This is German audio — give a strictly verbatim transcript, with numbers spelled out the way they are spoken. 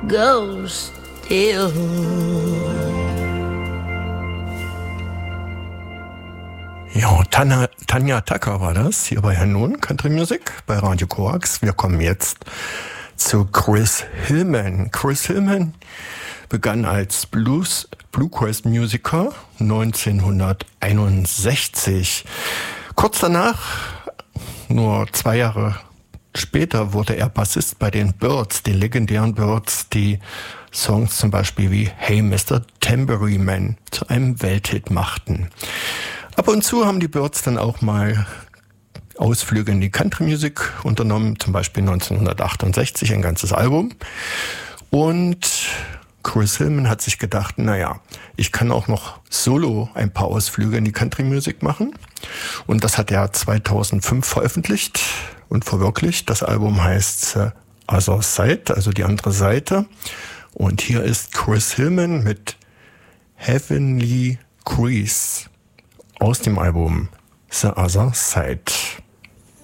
go still. Ja, Tanja, Tanja Tucker war das, hier bei Herrn Nun, Country Music, bei Radio Koax. Wir kommen jetzt zu Chris Hillman. Chris Hillman begann als Blues, Bluegrass-Musiker neunzehnhunderteinundsechzig. Kurz danach, nur zwei Jahre später, wurde er Bassist bei den Byrds, den legendären Byrds, die Songs zum Beispiel wie Hey Mister Tambourine Man zu einem Welthit machten. Ab und zu haben die Byrds dann auch mal Ausflüge in die Country Music unternommen, zum Beispiel neunzehnhundertachtundsechzig ein ganzes Album. Und Chris Hillman hat sich gedacht, naja, ich kann auch noch solo ein paar Ausflüge in die Country Music machen. Und das hat er zweitausendfünf veröffentlicht und verwirklicht. Das Album heißt The Other Side, also die andere Seite. Und hier ist Chris Hillman mit Heavenly Grease aus dem Album The Other Side.